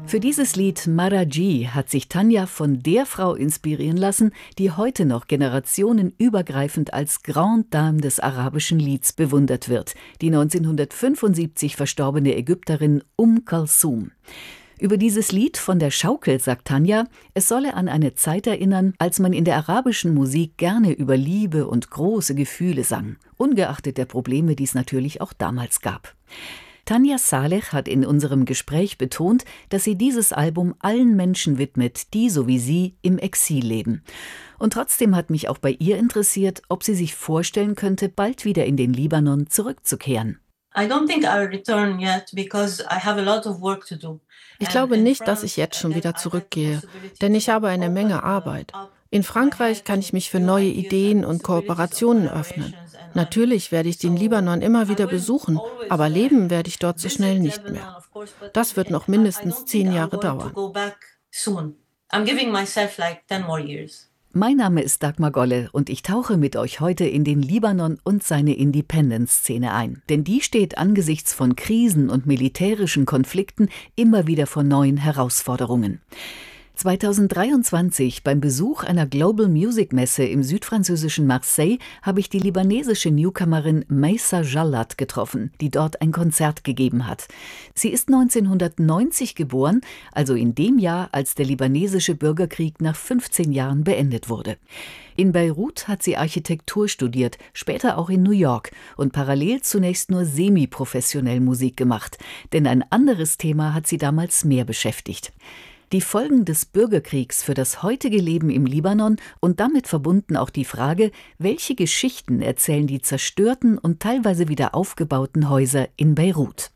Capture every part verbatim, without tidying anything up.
Für dieses Lied Maraji hat sich Tanja von der Frau inspirieren lassen, die heute noch generationenübergreifend als Grande Dame des arabischen Lieds bewundert wird, die neunzehnhundertfünfundsiebzig verstorbene Ägypterin Kulthum. Über dieses Lied von der Schaukel sagt Tanja, es solle an eine Zeit erinnern, als man in der arabischen Musik gerne über Liebe und große Gefühle sang, ungeachtet der Probleme, die es natürlich auch damals gab. Tanja Saleh hat in unserem Gespräch betont, dass sie dieses Album allen Menschen widmet, die, so wie sie, im Exil leben. Und trotzdem hat mich auch bei ihr interessiert, ob sie sich vorstellen könnte, bald wieder in den Libanon zurückzukehren. Ich glaube nicht, dass ich jetzt schon wieder zurückgehe, denn ich habe eine Menge Arbeit. In Frankreich kann ich mich für neue Ideen und Kooperationen öffnen. Natürlich werde ich den Libanon immer wieder besuchen, aber leben werde ich dort so schnell nicht mehr. Das wird noch mindestens zehn Jahre dauern. Mein Name ist Dagmar Golle und ich tauche mit euch heute in den Libanon und seine Independence-Szene ein. Denn die steht angesichts von Krisen und militärischen Konflikten immer wieder vor neuen Herausforderungen. zweitausenddreiundzwanzig beim Besuch einer Global Music Messe im südfranzösischen Marseille habe ich die libanesische Newcomerin Maysa Jallat getroffen, die dort ein Konzert gegeben hat. Sie ist neunzehnhundertneunzig geboren, also in dem Jahr, als der libanesische Bürgerkrieg nach fünfzehn Jahren beendet wurde. In Beirut hat sie Architektur studiert, später auch in New York und parallel zunächst nur semi-professionell Musik gemacht, denn ein anderes Thema hat sie damals mehr beschäftigt. Die Folgen des Bürgerkriegs für das heutige Leben im Libanon und damit verbunden auch die Frage, welche Geschichten erzählen die zerstörten und teilweise wieder aufgebauten Häuser in Beirut.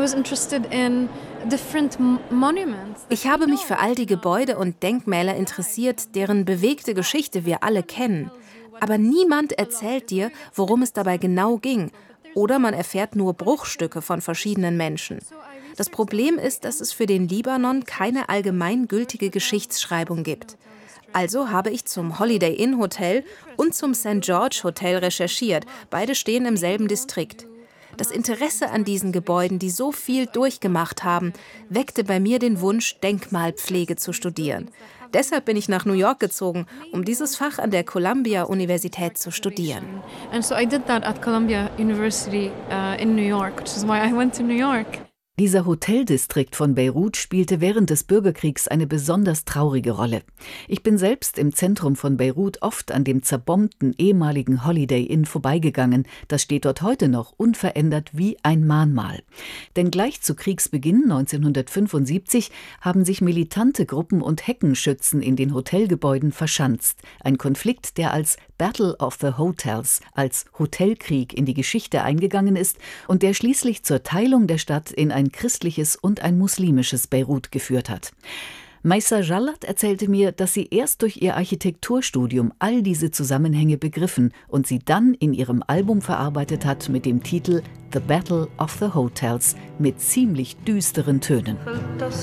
Ich habe mich für all die Gebäude und Denkmäler interessiert, deren bewegte Geschichte wir alle kennen. Aber niemand erzählt dir, worum es dabei genau ging. Oder man erfährt nur Bruchstücke von verschiedenen Menschen. Das Problem ist, dass es für den Libanon keine allgemeingültige Geschichtsschreibung gibt. Also habe ich zum Holiday Inn Hotel und zum Saint George Hotel recherchiert. Beide stehen im selben Distrikt. Das Interesse an diesen Gebäuden, die so viel durchgemacht haben, weckte bei mir den Wunsch, Denkmalpflege zu studieren. Deshalb bin ich nach New York gezogen, um dieses Fach an der Columbia-Universität zu studieren. And so I did that at Columbia University uh, in New York, which is why I went to New York. Dieser Hoteldistrikt von Beirut spielte während des Bürgerkriegs eine besonders traurige Rolle. Ich bin selbst im Zentrum von Beirut oft an dem zerbombten ehemaligen Holiday Inn vorbeigegangen. Das steht dort heute noch unverändert wie ein Mahnmal. Denn gleich zu Kriegsbeginn neunzehnhundertfünfundsiebzig haben sich militante Gruppen und Heckenschützen in den Hotelgebäuden verschanzt. Ein Konflikt, der als Battle of the Hotels, als Hotelkrieg in die Geschichte eingegangen ist und der schließlich zur Teilung der Stadt in ein christliches und ein muslimisches Beirut geführt hat. Maysa Jallat erzählte mir, dass sie erst durch ihr Architekturstudium all diese Zusammenhänge begriffen und sie dann in ihrem Album verarbeitet hat mit dem Titel The Battle of the Hotels mit ziemlich düsteren Tönen.